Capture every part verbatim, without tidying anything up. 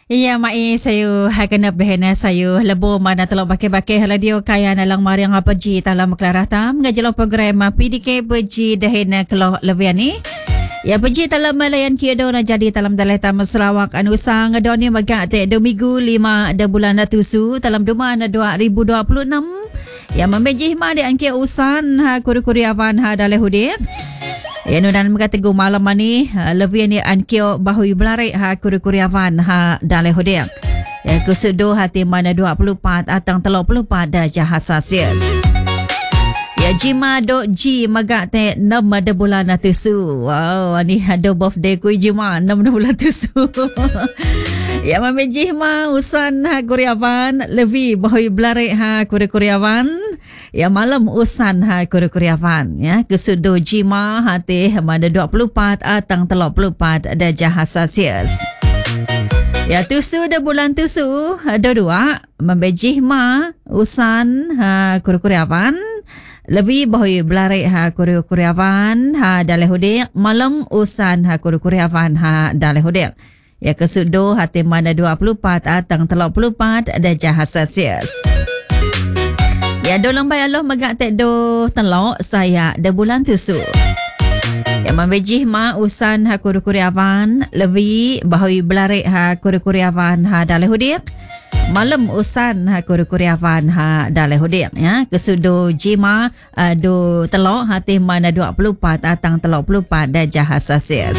Iya, mai sayo haganap behena sayo lebo mana telok bake-bake radio kaya nalang mariang apa ji talam klaratam ngajelo program P D K beji dehena kelo leviani. Ya beji talam Malayan kiedo na jadi talam daleta Sarawak anu sang doni magak te do minggu lima de bulan tusu talam duma na dua ribu dua puluh enam. Ya membeji ma de anke usan ha kuri-kuri avan ha dale hudik. Ya nunan mengatakan malam ni lebih ni ankio bahui belari ha kuri-kuriavan ha dalai hodek. Ya kusudo hati mana dua puluh empat atang tiga puluh empat darjah Celsius. Ya jima do ji magak te enam de bulan tusu. Wow, ni ada birthday ku jima enam bulan tusu. Ya memejih ma usan ha kuriavan lebih bahui belari ha kuri-kuriavan. Ya malam usan ha kuri-kuriavan ya kesudo jima hati mana dua puluh empat atang tiga puluh empat darjah Celsius. Ya tusu de bulan tusu ada dua membejih ma usan ha kuri-kuriavan lebih bahui belari ha kuri-kuriavan ha dalai hudik malam usan ha kuri-kuriavan ha dalai hudik. Ya kesudo hati mana dua puluh empat atang tiga puluh empat darjah Celsius. Ya dolang bay Allah magak tek do telok saya de bulan tusu. Ya membejih ma usan ha kuri-kuri avan lebih bahui belari ha kuri-kuri avan ha dalai hudik. Malam usan ha kuri-kuri avan ha dalai hudik ya. Kesudo jima uh, do telok hati mana dua puluh empat atang tiga puluh empat darjah Celsius.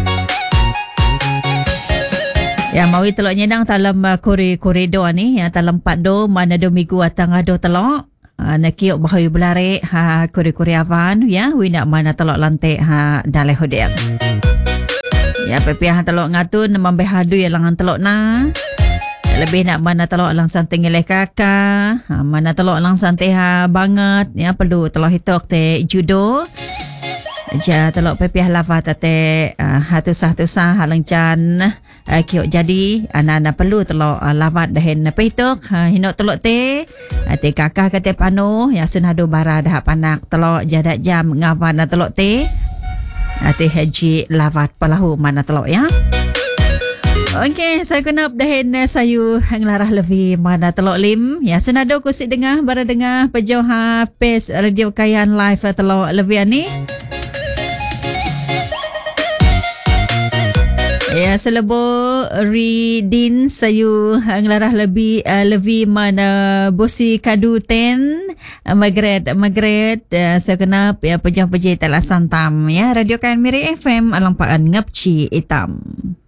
Ya mawi telok nyedang dalam uh, kuri-kuri do ni ya dalam empat do mana do minggu atang do telok. Uh, nak kiok bahayu belari ha kuri-kuri avan ya wina mana telok lantik ha dalai hodek. Ya pepiah telok ngatun membe hadu ya langan telok na. Lebih nak mana telok lang santai ngileh kakak, ha, mana telok lang santai ha banget ya perlu telok hitok te judo. Ja telok pepiah lava tate uh, hatusah-tusah halang can uh, kiok jadi anak-anak perlu telok uh, lavat dahin pehitok uh, hinok telok te uh, te kakak kate pano ya sunado bara dah panak telok jadak jam ngavan telok te uh, te haji lavat palahu mana telok ya. Okey, saya kenap dahin sayu ngelarah lebih mana telok lim ya sunado kusik dengar bara dengar pejauh ha pes radio kayan live telok lebih ni. Ya selebo ridin sayu ngelarah lebih uh, lebih mana bosi kadu ten uh, magret magret uh, saya kenap ya pejam pejai telah santam ya radio kan Miri F M alampaan ngapci hitam.